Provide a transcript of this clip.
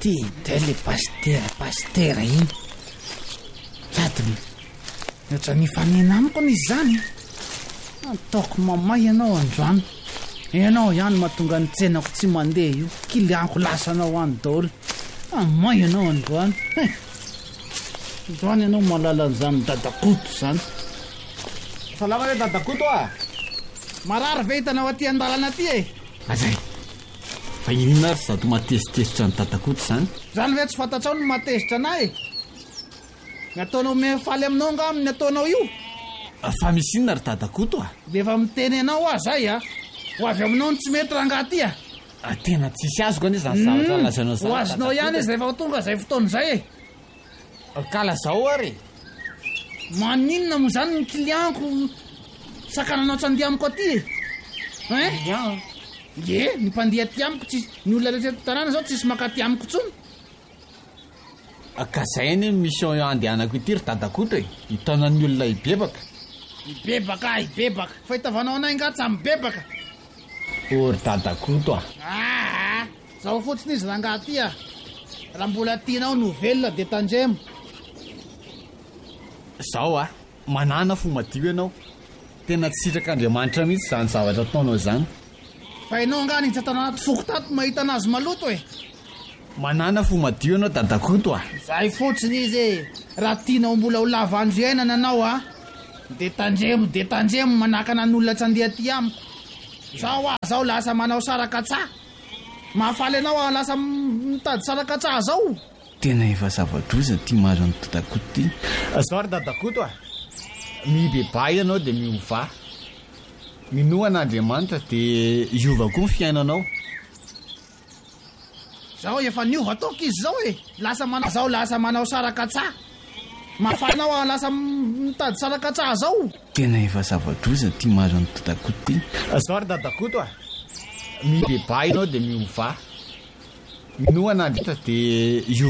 ty de le pastera iny sady oatra ny fanena amiko n'izy zany ataoko mamay ianao androany ianao ihany mahatonga ny tsenako tsy mandeha io kilianko lasanao any daholo may ianao androany androany ianao malala an'izany dadakoto zany salama re dadakoto marary ve hitanao aty an-dalana aty azay fa inona ary zato matezitezitra ny dadakoto zany ve tsy fantatrao no matezitra anay ny ataonao mefaly aminao nga amin'ny ataonao io fa misy inona ry dadakoto de efa miteny anao zay ho avy aminao ny tsy mety rangaty tena tsisy azoko ane zany zavatra lazanao ho azonao ihany izy rehefa tonga zay fotoana zay kala zao ary maninona mo zany ny kilianko sakananao tsy andeha amiko aty ny mpandeha ty amiko tsy ny olona rehetra tanàna zao tsisy makaty amiko tsony ka zay any mission andehanako ity ry dadakoto hitanan'ny olona ibebaka fa hitavanao anay nga tsy amibebaka ry dadakoto zaho fotsiny izy rangaty raha mbola tianao novelona de tandremo zao manana fo madio ianao tena tsitrak'Andriamanitra mihitsy zany zavatra ataonao zany fa ianao nga nitsy atao anaty foko tato mahita anazy maloto manana fo madio ianao dadakoto zay fotsiny izy raha tianao mbola ho lava andro iainana anao de tandremo manakana n'olona tsy andeha ty amiko zao lasa manao sarakatsà mahafaly anao lasa mitady sarakatsà zao tena efa zava-doza ty maro ny dadakoto ty zao ry dadakoto mibeba ianao de miova minoa an'Andriamanitra de iova koa ny fiainanao zao efa niova taoko izy zao lasa manao sarakatsà mahafaly anao lasa mitady sarakatsà zao tena efa zava-doza ty maro ny dadakoto ty zao ry dadakoto mibeba ianao de miova minoa an'Andriamanitra de iova